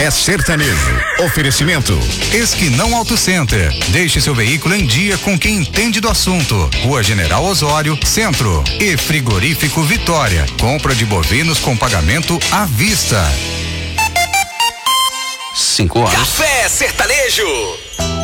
Café Sertanejo. Oferecimento Esquinão Auto Center. Deixe seu veículo em dia com quem entende do assunto. Rua General Osório, Centro. E Frigorífico Vitória. Compra de bovinos com pagamento à vista. 5 horas. Café Sertanejo.